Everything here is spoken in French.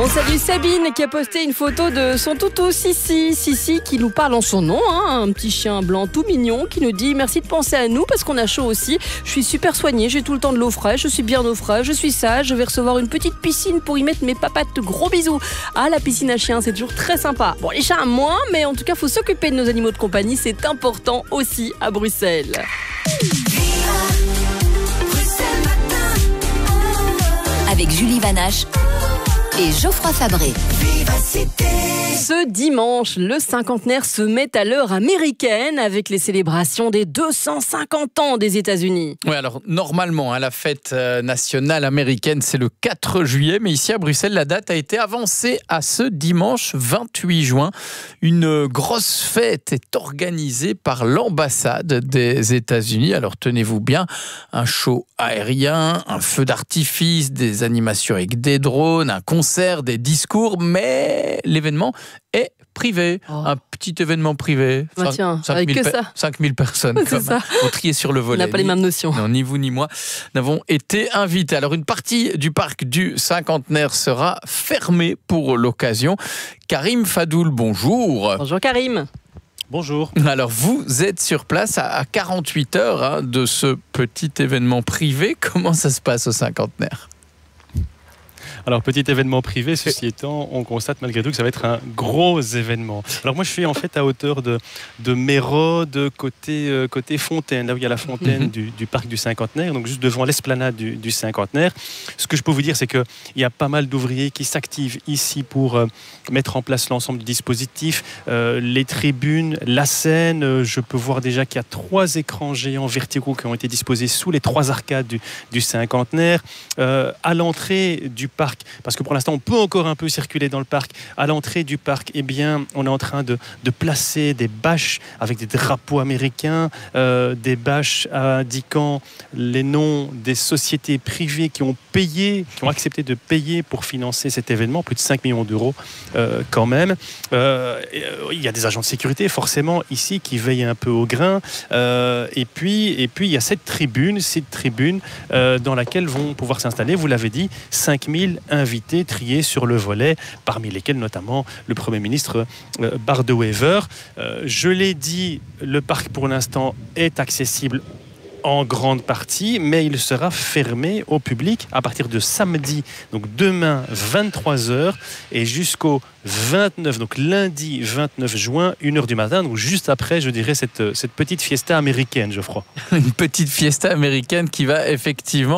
On salue Sabine qui a posté une photo de son toutou Sissi. Sissi qui nous parle en son nom, un petit chien blanc tout mignon qui nous dit merci de penser à nous parce qu'on a chaud aussi. Je suis super soignée, j'ai tout le temps de l'eau fraîche, je suis bien au frais, je suis sage, je vais recevoir une petite piscine pour y mettre mes papates. Gros bisous. Ah, la piscine à chiens, c'est toujours très sympa. Bon, les chats moins, mais en tout cas, faut s'occuper de nos animaux de compagnie, c'est important aussi à Bruxelles. Avec Julie Vanache et Geoffroy Fabré. Ce dimanche, le cinquantenaire se met à l'heure américaine avec les célébrations des 250 ans des États-Unis. Oui, alors normalement, la fête nationale américaine, c'est le 4 juillet, mais ici à Bruxelles, la date a été avancée à ce dimanche 28 juin. Une grosse fête est organisée par l'ambassade des États-Unis. Alors tenez-vous bien, un show aérien, un feu d'artifice, des animations avec des drones, un concert, des discours, mais l'événement est privé, un petit événement privé. Bah tiens, avec que ça. 5000 personnes. C'est ça. On triait sur le volet. On n'a pas les mêmes notions. Non, ni vous ni moi n'avons été invités. Alors une partie du parc du cinquantenaire sera fermée pour l'occasion. Karim Fadoul, bonjour. Bonjour Karim. Bonjour. Alors vous êtes sur place à 48 heures de ce petit événement privé. Comment ça se passe au cinquantenaire ? Alors, petit événement privé, ceci étant, on constate malgré tout que ça va être un gros événement. Alors moi, je suis en fait à hauteur de Mérode, côté Fontaine, là où il y a la fontaine du parc du cinquantenaire, donc juste devant l'esplanade du cinquantenaire. Ce que je peux vous dire, c'est qu'il y a pas mal d'ouvriers qui s'activent ici pour mettre en place l'ensemble du dispositif, les tribunes, la scène. Je peux voir déjà qu'il y a 3 écrans géants verticaux qui ont été disposés sous les 3 arcades du cinquantenaire. À l'entrée du parc, parce que pour l'instant on peut encore un peu circuler dans le parc, à l'entrée du parc, eh bien, on est en train de placer des bâches avec des drapeaux américains, des bâches indiquant les noms des sociétés privées qui ont accepté de payer pour financer cet événement, plus de 5 millions d'euros quand même. Il y a des agents de sécurité forcément ici qui veillent un peu au grain, et puis il y a cette tribune dans laquelle vont pouvoir s'installer, vous l'avez dit, 5000 invités triés sur le volet, parmi lesquels notamment le Premier ministre Bart De Wever. Je l'ai dit, le parc pour l'instant est accessible en grande partie, mais il sera fermé au public à partir de samedi, donc demain 23h, et jusqu'au 29, donc lundi 29 juin, 1h du matin, donc juste après, je dirais, cette petite fiesta américaine, Geoffroy. Une petite fiesta américaine qui va effectivement